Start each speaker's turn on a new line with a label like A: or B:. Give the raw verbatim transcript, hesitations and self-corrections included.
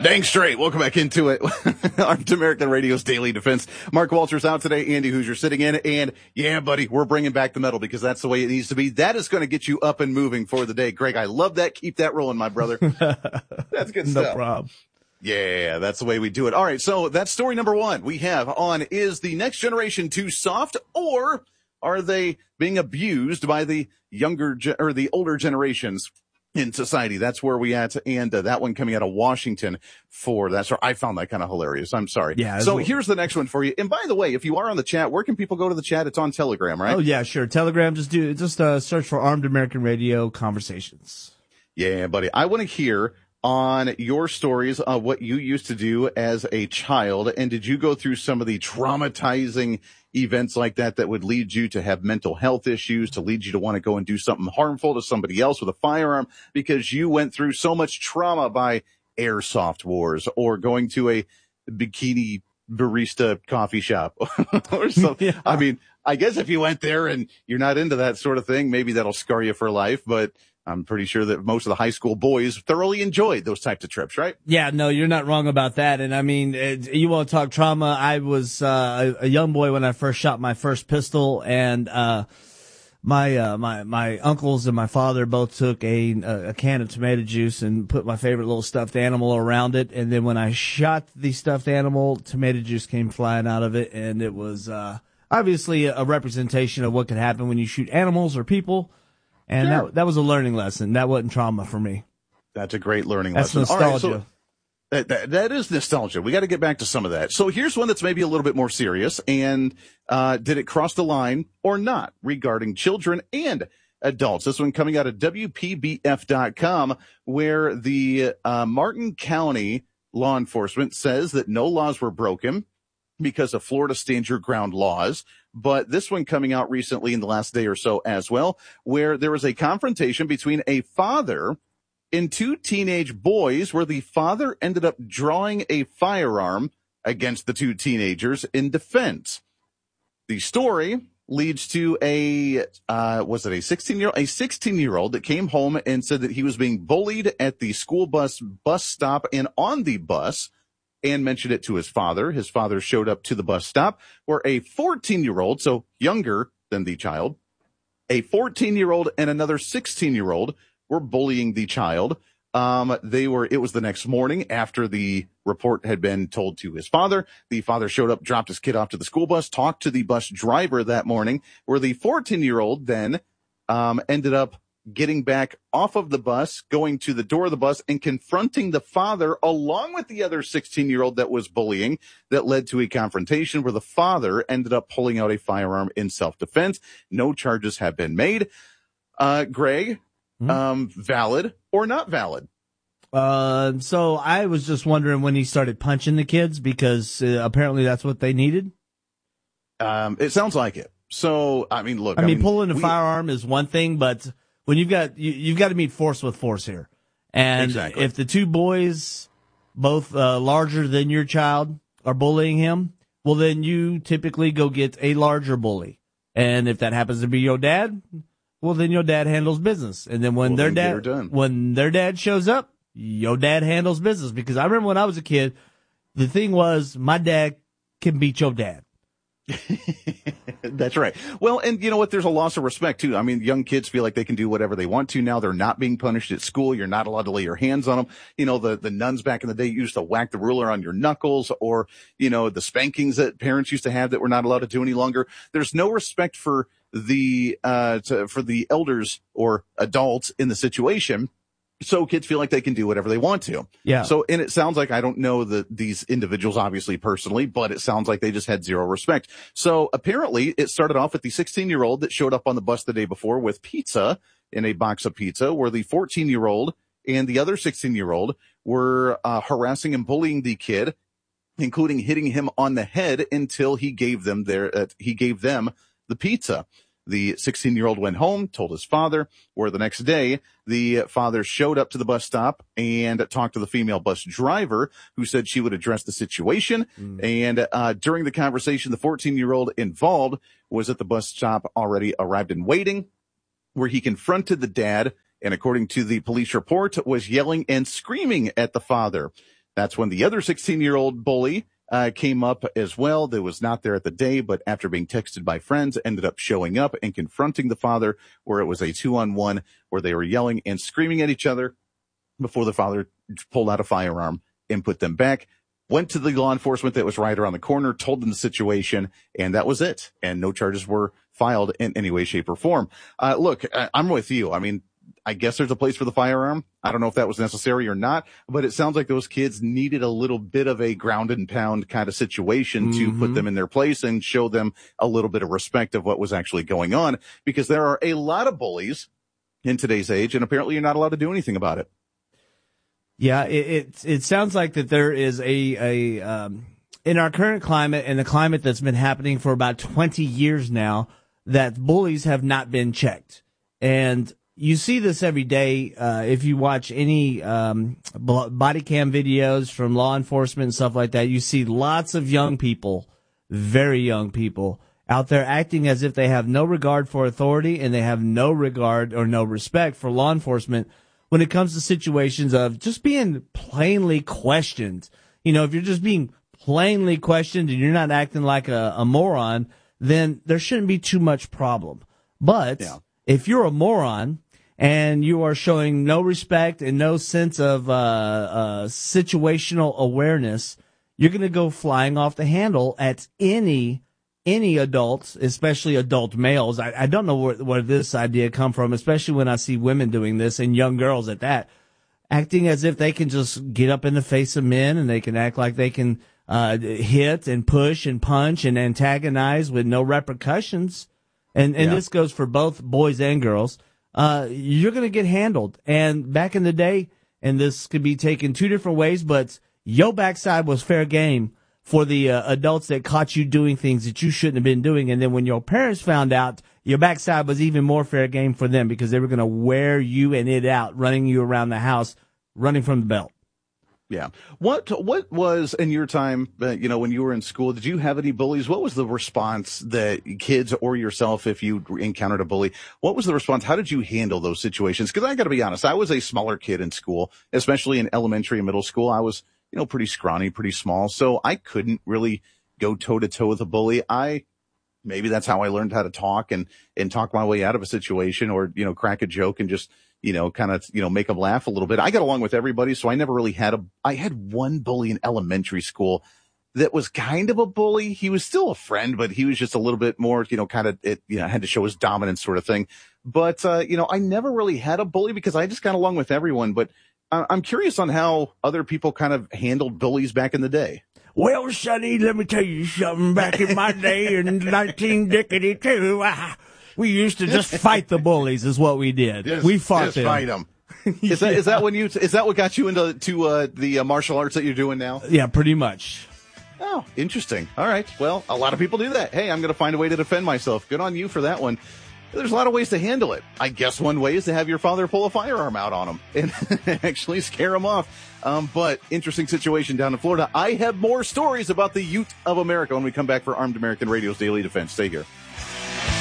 A: Dang straight. Welcome back into it. Armed American Radio's Daily Defense. Mark Walters out today. Andy Hoosier sitting in. And yeah, buddy, we're bringing back the metal because that's the way it needs to be. That is going to get you up and moving for the day. Greg, I love that. Keep that rolling, my brother. That's good stuff.
B: No problem.
A: Yeah, that's the way we do it. All right. So that's story number one we have on is the next generation too soft, or are they being abused by the younger ge- or the older generations in society? That's where we at. And uh, that one coming out of Washington for that's where I found that kind of hilarious. I'm sorry.
B: Yeah.
A: So
B: well,
A: here's the next one for you. And by the way, if you are on the chat, where can people go to the chat? It's on Telegram, right?
B: Oh yeah, sure. Telegram. Just do, just uh, search for Armed American Radio Conversations.
A: Yeah, buddy. I want to hear on your stories of what you used to do as a child. And did you go through some of the traumatizing events like that that would lead you to have mental health issues, to lead you to want to go and do something harmful to somebody else with a firearm because you went through so much trauma by airsoft wars or going to a bikini barista coffee shop or something? Yeah. I mean, I guess if you went there and you're not into that sort of thing, maybe that'll scar you for life, but I'm pretty sure that most of the high school boys thoroughly enjoyed those types of trips, right?
B: Yeah, no, you're not wrong about that. And I mean, it, you want to talk trauma. I was uh, a, a young boy when I first shot my first pistol, and uh, my uh, my my uncles and my father both took a a can of tomato juice and put my favorite little stuffed animal around it. And then when I shot the stuffed animal, tomato juice came flying out of it, and it was uh, obviously a representation of what could happen when you shoot animals or people. And sure. that that was a learning lesson. That wasn't trauma for me.
A: That's a great learning
B: that's
A: lesson.
B: Nostalgia.
A: All right, so that, that, that is nostalgia. We got to get back to some of that. So here's one that's maybe a little bit more serious. And uh did it cross the line or not regarding children and adults? This one coming out of W P B F dot com, where the uh Martin County law enforcement says that no laws were broken because of Florida stand your ground laws. But this one coming out recently in the last day or so as well, where there was a confrontation between a father and two teenage boys where the father ended up drawing a firearm against the two teenagers in defense. The story leads to a, uh, was it a sixteen year old, a sixteen year old that came home and said that he was being bullied at the school bus bus stop and on the bus, and mentioned it to his father. His father showed up to the bus stop where a fourteen-year-old, so younger than the child, a fourteen-year-old and another sixteen-year-old were bullying the child. Um, they were, it was the next morning after the report had been told to his father. The father showed up, dropped his kid off to the school bus, talked to the bus driver that morning, where the fourteen-year-old then um, ended up getting back off of the bus, going to the door of the bus and confronting the father along with the other sixteen-year-old that was bullying. That led to a confrontation where the father ended up pulling out a firearm in self-defense. No charges have been made. Uh, Greg, mm-hmm. um, valid or not valid?
B: Uh, so I was just wondering when he started punching the kids because uh, apparently that's what they needed.
A: Um, it sounds like it. So, I mean, look,
B: I,
A: I
B: mean,
A: mean,
B: pulling a
A: we,
B: firearm is one thing, but when you've got, you, you've got to meet force with force here. And
A: exactly.
B: If the two boys, both uh, larger than your child, are bullying him, well, then you typically go get a larger bully. And if that happens to be your dad, well, then your dad handles business. And then when
A: well,
B: their
A: then
B: dad, when their dad shows up, your dad handles business. Because I remember when I was a kid, the thing was my dad can beat your dad.
A: That's right. Well, and you know what? There's a loss of respect too. I mean, young kids feel like they can do whatever they want to now. They're not being punished at school. You're not allowed to lay your hands on them. You know, the, the nuns back in the day used to whack the ruler on your knuckles, or, you know, the spankings that parents used to have that we're not allowed to do any longer. There's no respect for the, uh, to, for the elders or adults in the situation. So kids feel like they can do whatever they want to.
B: Yeah.
A: So, and it sounds like, I don't know the, these individuals obviously personally, but it sounds like they just had zero respect. So apparently it started off with the sixteen year old that showed up on the bus the day before with pizza in a box of pizza, where the fourteen year old and the other sixteen year old were uh, harassing and bullying the kid, including hitting him on the head until he gave them their, uh, he gave them the pizza. The sixteen-year-old went home, told his father, where the next day, the father showed up to the bus stop and talked to the female bus driver, who said she would address the situation. Mm. And uh during the conversation, the fourteen-year-old involved was at the bus stop, already arrived and waiting, where he confronted the dad and, according to the police report, was yelling and screaming at the father. That's when the other sixteen-year-old bully uh, came up as well. That was not there at the day, but after being texted by friends, ended up showing up and confronting the father, where it was a two-on-one where they were yelling and screaming at each other before the father pulled out a firearm and put them back. Went to the law enforcement that was right around the corner, told them the situation, and that was it. And no charges were filed in any way, shape, or form. Uh, look, I, I'm with you. I mean, I guess there's a place for the firearm. I don't know if that was necessary or not, but it sounds like those kids needed a little bit of a ground and pound kind of situation mm-hmm. to put them in their place and show them a little bit of respect of what was actually going on, because there are a lot of bullies in today's age, and apparently you're not allowed to do anything about it.
B: Yeah, it, it it sounds like that there is a a um, in our current climate and the climate that's been happening for about twenty years now, that bullies have not been checked. And you see this every day uh, if you watch any um, body cam videos from law enforcement and stuff like that. You see lots of young people, very young people, out there acting as if they have no regard for authority and they have no regard or no respect for law enforcement when it comes to situations of just being plainly questioned. You know, if you're just being plainly questioned and you're not acting like a, a moron, then there shouldn't be too much problem. But yeah. if you're a moron and you are showing no respect and no sense of uh, uh, situational awareness, you're going to go flying off the handle at any any adults, especially adult males. I, I don't know where, where this idea come from, especially when I see women doing this and young girls at that, acting as if they can just get up in the face of men and they can act like they can uh, hit and push and punch and antagonize with no repercussions. And, and yeah. this goes for both boys and girls. Uh, you're going to get handled. And back in the day, and this could be taken two different ways, but your backside was fair game for the uh, adults that caught you doing things that you shouldn't have been doing. And then when your parents found out, your backside was even more fair game for them, because they were going to wear you and it out, running you around the house, running from the belt.
A: Yeah. What what was, in your time, uh, you know, when you were in school, did you have any bullies? What was the response that kids or yourself, if you encountered a bully, what was the response? How did you handle those situations? Because I got to be honest, I was a smaller kid in school, especially in elementary and middle school. I was, you know, pretty scrawny, pretty small. So I couldn't really go toe to toe with a bully. I, maybe that's how I learned how to talk and, and talk my way out of a situation, or, you know, crack a joke and just, you know, kind of, you know, make them laugh a little bit. I got along with everybody. So I never really had a, I had one bully in elementary school that was kind of a bully. He was still a friend, but he was just a little bit more, you know, kind of, it, you know, had to show his dominance sort of thing. But, uh, you know, I never really had a bully because I just got along with everyone. But I'm curious on how other people kind of handled bullies back in the day.
C: Well, Sonny, let me tell you something. Back in my day in nineteen dickety-two, ah,
B: we used to just fight the bullies is what we did.
A: Just,
B: we fought
A: just
B: them.
A: fight them. Is that, is that when you, is that what got you into to, uh, the uh, martial arts that you're doing now?
B: Yeah, pretty much.
A: Oh, interesting. All right. Well, a lot of people do that. Hey, I'm going to find a way to defend myself. Good on you for that one. There's a lot of ways to handle it. I guess one way is to have your father pull a firearm out on him and actually scare him off. Um, but interesting situation down in Florida. I have more stories about the Ute of America when we come back for Armed American Radio's Daily Defense. Stay here.